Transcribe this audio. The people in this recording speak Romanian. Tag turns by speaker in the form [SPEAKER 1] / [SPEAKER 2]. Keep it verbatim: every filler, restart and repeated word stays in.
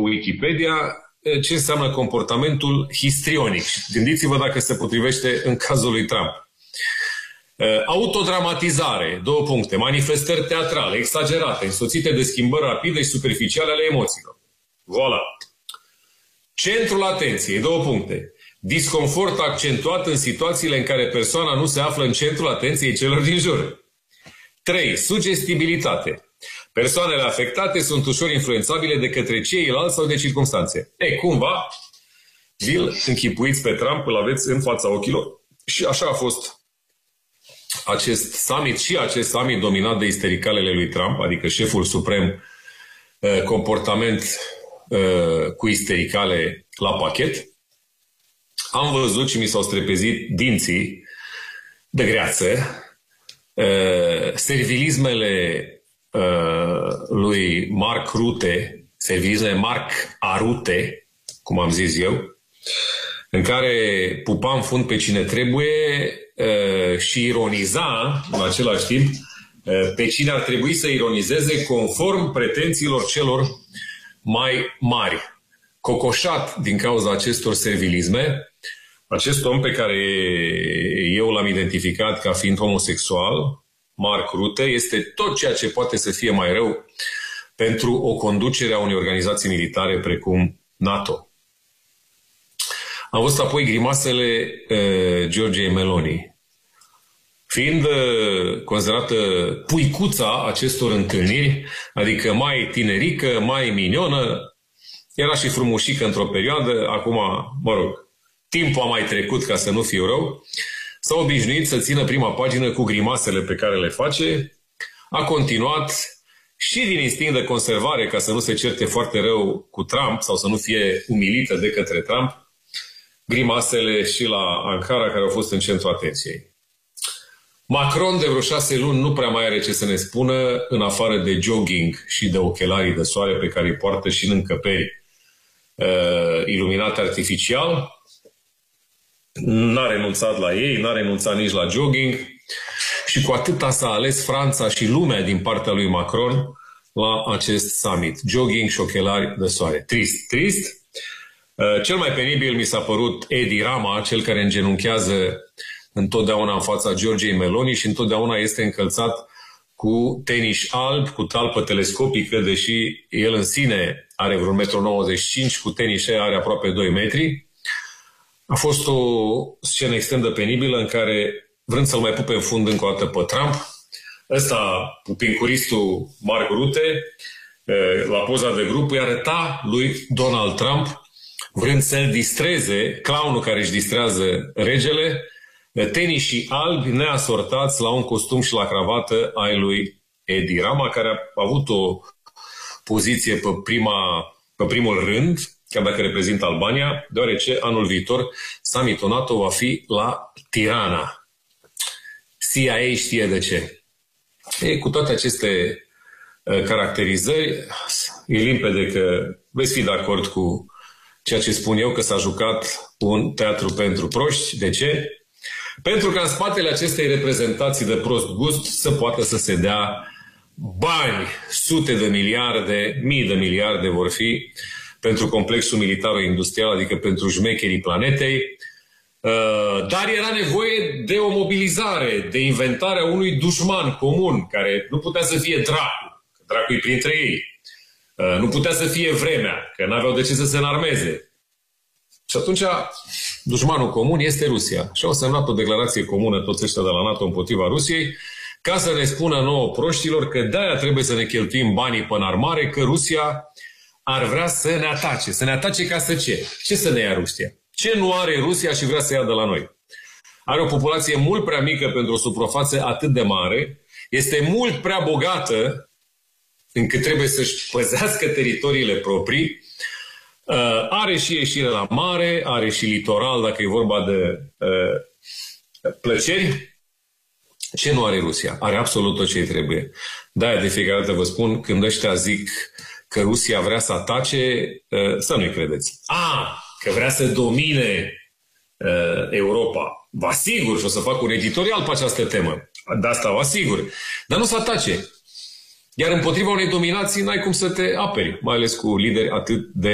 [SPEAKER 1] Wikipedia ce înseamnă comportamentul histrionic. Gândiți-vă dacă se potrivește în cazul lui Trump. Autodramatizare, două puncte, manifestări teatrale, exagerate, însoțite de schimbări rapide și superficiale ale emoțiilor. Voilà. Centrul atenției, două puncte. Disconfort accentuat în situațiile în care persoana nu se află în centrul atenției celor din jur. trei. Sugestibilitate. Persoanele afectate sunt ușor influențabile de către ceilalți sau de circunstanțe. E, cumva, vi-l închipuiți pe Trump, îl aveți în fața ochilor. Și așa a fost acest summit și acest summit dominat de istericalele lui Trump, adică șeful suprem, comportament cu istericale la pachet. Am văzut și mi s-au strepezit dinții de greață. Servilismele lui Mark Rutte, servilismele Mark Arute, cum am zis eu, în care pupa în fund pe cine trebuie și ironiza în același timp pe cine ar trebui să ironizeze conform pretențiilor celor mai mari. Cocoșat din cauza acestor servilisme, acest om pe care eu l-am identificat ca fiind homosexual, Mark Rutte, este tot ceea ce poate să fie mai rău pentru o conducere a unei organizații militare precum NATO. Am văzut apoi grimasele uh, Giorgiei Meloni. Fiind uh, considerată puicuța acestor întâlniri, adică mai tinerică, mai minionă, era și frumușică într-o perioadă, acum, mă rog, timpul a mai trecut ca să nu fiu rău, s-a obișnuit să țină prima pagină cu grimasele pe care le face, a continuat și din instinct de conservare, ca să nu se certe foarte rău cu Trump sau să nu fie umilită de către Trump, grimasele și la Ankara, care au fost în centrul atenției. Macron de vreo șase luni nu prea mai are ce să ne spună, în afară de jogging și de ochelarii de soare pe care îi poartă și în încăperi uh, iluminate artificial. N-a renunțat la ei, n-a renunțat nici la jogging și cu atâta s-a ales Franța și lumea din partea lui Macron la acest summit. Jogging și ochelari de soare. Trist, trist. Cel mai penibil mi s-a părut Edi Rama, cel care îngenunchează întotdeauna în fața Giorgiei Meloni și întotdeauna este încălțat cu tenis alb, cu talpă telescopică, deși el în sine are vreun metru nouăzeci și cinci, cu tenis are aproape doi metri. A fost o scenă extrem de penibilă în care, vrând să-l mai pupe în fund încă o dată pe Trump, ăsta, pupincuristul Mark Rutte, la poza de grup, îi arăta lui Donald Trump, vrând să-l distreze, clownul care își distrează regele, tenisii albi neasortați la un costum și la cravată ai lui Edi Rama, care a avut o poziție pe, prima, pe primul rând, chiar dacă reprezintă Albania, deoarece anul viitor summitul NATO va fi la Tirana. C I A știe de ce. E, cu toate aceste uh, caracterizări, e limpede că veți fi de acord cu ceea ce spun eu, că s-a jucat un teatru pentru proști. De ce? Pentru că în spatele acestei reprezentații de prost gust să poată să se dea bani, sute de miliarde, mii de miliarde vor fi pentru complexul militar-industrial, adică pentru șmecherii planetei. Dar era nevoie de o mobilizare, de inventarea unui dușman comun, care nu putea să fie dracu, că dracu e printre ei. Nu putea să fie vremea, că n-aveau de ce să se înarmeze. Și atunci, dușmanul comun este Rusia. Și au semnat o declarație comună toți ăștia de la NATO împotriva Rusiei, ca să ne spună nouă proștilor că de-aia trebuie să ne cheltuim banii pe înarmare, că Rusia ar vrea să ne atace. Să ne atace ca să ce? Ce să ne ia Rusia? Ce nu are Rusia și vrea să ia de la noi? Are o populație mult prea mică pentru o suprafață atât de mare, este mult prea bogată încât trebuie să-și păzească teritoriile proprii, uh, are și ieșire la mare, are și litoral, dacă e vorba de uh, plăceri. Ce nu are Rusia? Are absolut tot ce îi trebuie. De-aia de fiecare dată vă spun, când ăștia zic că Rusia vrea să atace, uh, să nu-i credeți. A, că vrea să domine uh, Europa. Vă asigur, și o să fac un editorial pe această temă. De asta vă asigur. Dar nu să atace. Iar împotriva unei dominații n-ai cum să te aperi, mai ales cu lideri atât de